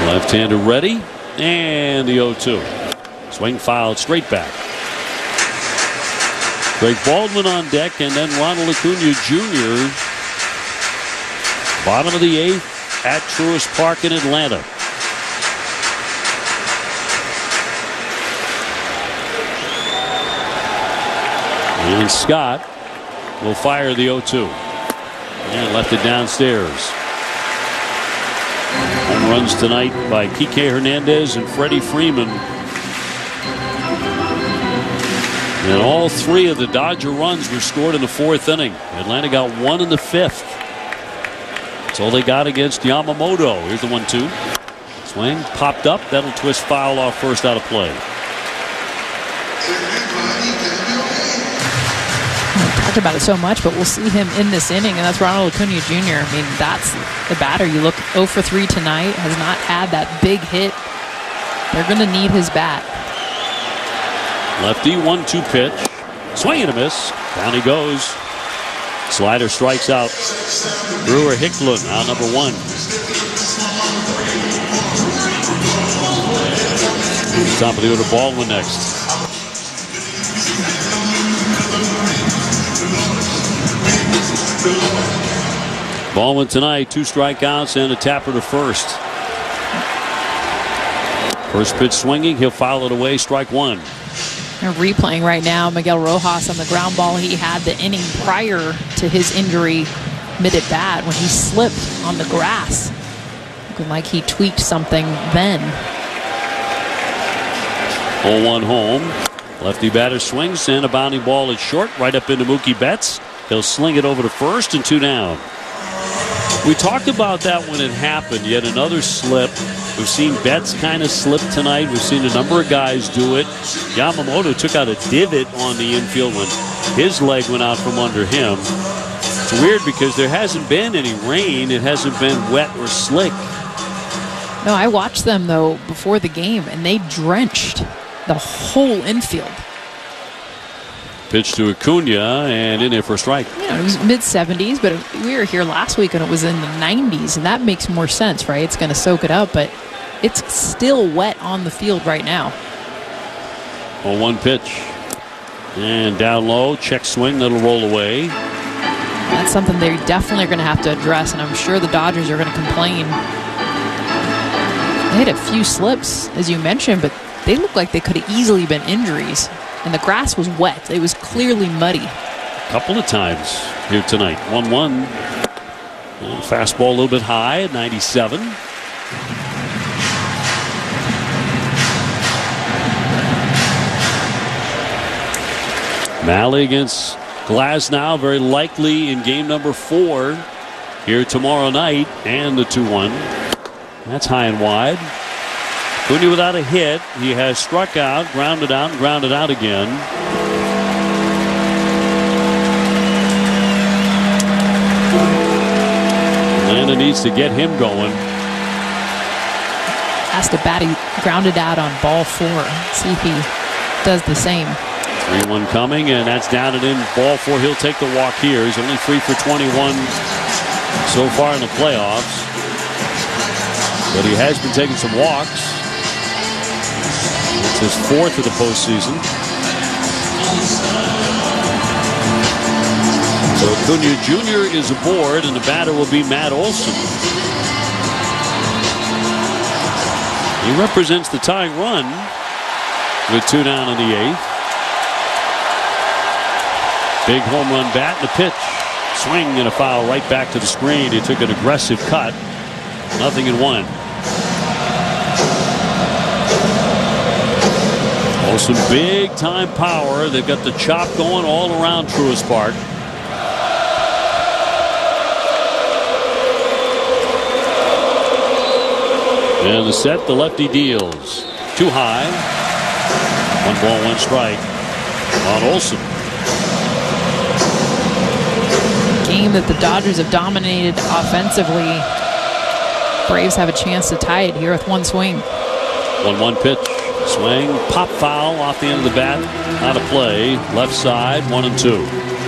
Left-hander ready, and the 0-2. Swing fouled straight back. Greg Baldwin on deck, and then Ronald Acuna Jr. Bottom of the 8th at Truist Park in Atlanta. And Scott will fire the 0-2. And left it downstairs. Home runs tonight by Kike Hernandez and Freddie Freeman. And all 3 of the Dodger runs were scored in the 4th inning. Atlanta got 1 in the 5th. That's all they got against Yamamoto. Here's the 1-2. Swing popped up. That'll twist foul off first out of play. We talked about it so much, but we'll see him in this inning, and that's Ronald Acuna Jr. I mean, that's the batter. You look 0 for 3 tonight, has not had that big hit. They're going to need his bat. Lefty 1-2 pitch. Swing and a miss. Down he goes. Slider strikes out. Brewer Hicklin out number 1. Top of the order, Baldwin next. Baldwin tonight, 2 strikeouts and a tapper to first. First pitch swinging, he'll foul it away, strike 1. They're replaying right now Miguel Rojas on the ground ball he had the inning prior to his injury mid at bat when he slipped on the grass. Looking like he tweaked something then. 0-1 home. Lefty batter swings and a bounding ball is short right up into Mookie Betts. He'll sling it over to first and 2 down. We talked about that when it happened. Yet another slip. We've seen Betts kind of slip tonight. We've seen a number of guys do it. Yamamoto took out a divot on the infield when his leg went out from under him. It's weird because there hasn't been any rain. It hasn't been wet or slick. No, I watched them, though, before the game, and they drenched the whole infield. Pitch to Acuna, and in there for a strike. Yeah, it was mid-70s, but we were here last week and it was in the 90s, and that makes more sense, right? It's going to soak it up, but it's still wet on the field right now. 0-1 pitch. And down low, check swing, that'll roll away. That's something they definitely are going to have to address, and I'm sure the Dodgers are going to complain. They had a few slips, as you mentioned, but they look like they could have easily been injuries. And the grass was wet. It was clearly muddy. A couple of times here tonight. 1-1. Fastball a little bit high at 97. Mahle against Glasnow, very likely in game number 4 here tomorrow night. And the 2-1. That's high and wide. Acuna without a hit. He has struck out, grounded out, and grounded out again. Atlanta needs to get him going. Has to bat. He grounded out on ball 4. See if he does the same. 3-1 coming, and that's down and in. Ball 4. He'll take the walk here. He's only 3 for 21 so far in the playoffs. But he has been taking some walks. It's his 4th of the postseason. So Acuna Jr. is aboard, and the batter will be Matt Olson. He represents the tying run with 2 down in the 8th. Big home run bat and a pitch. Swing and a foul right back to the screen. He took an aggressive cut. 0-1. Some big time power. They've got the chop going all around Truist Park. And the set, the lefty deals. Too high. 1 ball, 1 strike on Olson. Game that the Dodgers have dominated offensively. Braves have a chance to tie it here with 1 swing. 1-1 pitch. Swing, pop foul off the end of the bat. Out of play. Left side, 1-2.